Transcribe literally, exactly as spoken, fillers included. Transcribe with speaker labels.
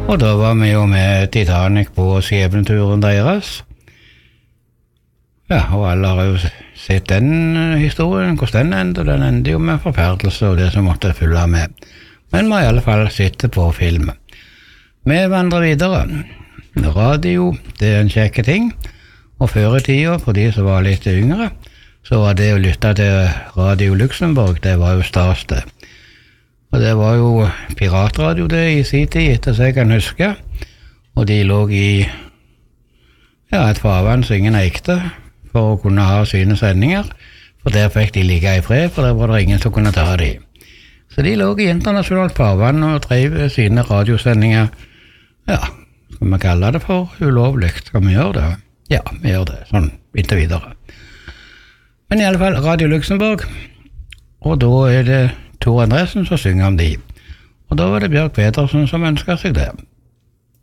Speaker 1: Og da var vi jo med Titanic på skjebneturen deres. Ja, og alle har jo sett den historien, hvordan den endte. Den endte jo med forferdelse og det som måtte følge med. Men vi har i alle fall sett på film. Vi vandrer videre. Radio, det er en kjekke ting. Og før i tiden, for de som var litt yngre, så var det å lytte til Radio Luxembourg, det var jo stas det. Og det var jo piratradio det i sin tid, etter så jeg kan huske. Og de lå i ja, et farvann som ingen eikte for å kunne ha sine sendinger. For der fikk de ligge i fred, for der var det ingen som kunne ta de. Så de lå i internasjonalt farvann og drev sine radiosendinger. Ja, skal vi kalle det for ulovlig? Skal vi gjøre det? Ja, vi gjør det, sånn inntil videre. Men i alle fall, Radio Luxembourg. Og da er det Tor Andresen som synger om de. Og da var det Bjørk Petersen som ønsket seg det.